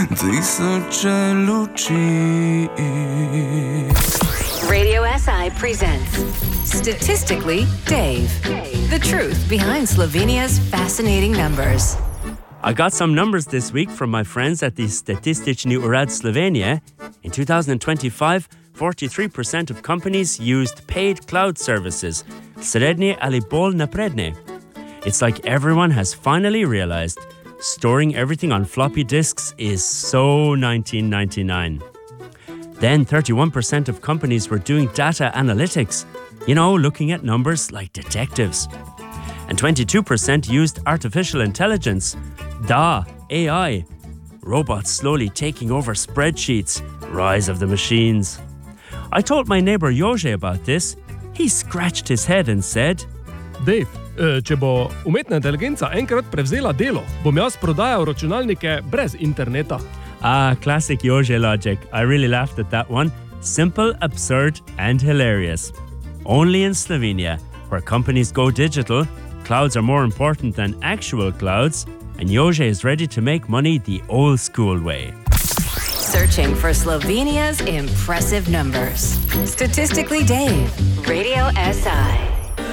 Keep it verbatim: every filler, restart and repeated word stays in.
Tisoče luči. Radio S I presents Statistically Dave. The truth behind Slovenia's fascinating numbers. I got some numbers this week from my friends at the Statistični urad Slovenia. In two thousand twenty-five, forty-three percent of companies used paid cloud services. Srednje ali bolj napredne. It's like everyone has finally realized storing everything on floppy disks is so nineteen ninety-nine. Then thirty-one percent of companies were doing data analytics, you know, looking at numbers like detectives. And twenty-two percent used artificial intelligence, D A, A I, robots slowly taking over spreadsheets, rise of the machines. I told my neighbor Jože about this. He scratched his head and said, Dave, če bo umetna inteligenca enkrat prevzela delo, bom jaz prodajal računalnike brez interneta. Ah, classic Jože logic. I really laughed at that one. Simple, absurd, and hilarious. Only in Slovenia, where companies go digital, clouds are more important than actual clouds, and Jože is ready to make money the old school way. Searching for Slovenia's impressive numbers. Statistically Dave, Radio S I.